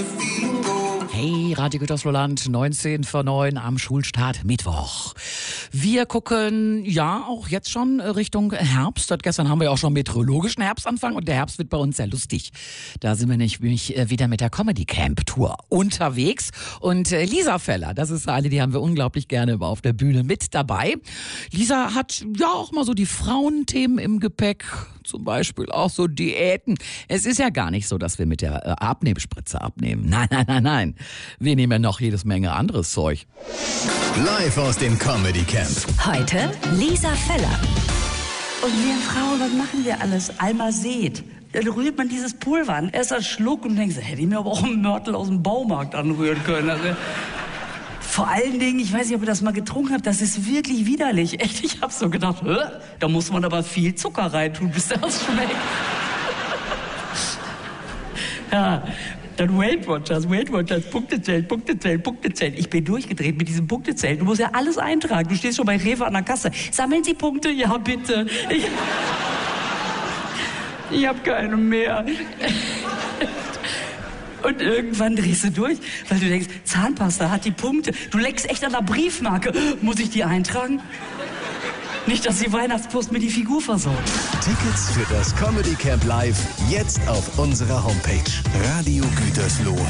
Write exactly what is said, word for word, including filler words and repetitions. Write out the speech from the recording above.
Hey, Radio Gütersloh-Land, neunzehn vor neun am Schulstart Mittwoch. Wir gucken, ja, auch jetzt schon Richtung Herbst. Seit gestern haben wir ja auch schon meteorologischen Herbstanfang und der Herbst wird bei uns sehr lustig. Da sind wir nämlich wieder mit der Comedy Camp Tour unterwegs. Und Lisa Feller, das ist eine, die haben wir unglaublich gerne auf der Bühne mit dabei. Lisa hat ja auch mal so die Frauenthemen im Gepäck. Zum Beispiel auch so Diäten. Es ist ja gar nicht so, dass wir mit der äh, Abnehmspritze abnehmen. Nein, nein, nein, nein. Wir nehmen ja noch jedes Menge anderes Zeug. Live aus dem Comedy Camp. Heute Lisa Feller. Und wir Frauen, was machen wir alles? Almazet. Dann rührt man dieses Pulver an. Erst ein Schluck und denkt, hätte ich mir aber auch einen Mörtel aus dem Baumarkt anrühren können. Also, vor allen Dingen, ich weiß nicht, ob ihr das mal getrunken habt, das ist wirklich widerlich. Echt, ich hab so gedacht, hä? Da muss man aber viel Zucker reintun, bis das schmeckt. Ja, dann Weight Watchers, Weight Watchers, Punktezählen, Punktezählen, Punktezählen. Ich bin durchgedreht mit diesem Punktezählen. Du musst ja alles eintragen. Du stehst schon bei Rewe an der Kasse. Sammeln Sie Punkte? Ja, bitte. Ich, ich hab keine mehr. Und irgendwann drehst du durch, weil du denkst, Zahnpasta hat die Punkte. Du leckst echt an der Briefmarke. Muss ich die eintragen? Nicht, dass die Weihnachtspost mir die Figur versaut. Tickets für das Comedy Camp Live jetzt auf unserer Homepage radio gütersloh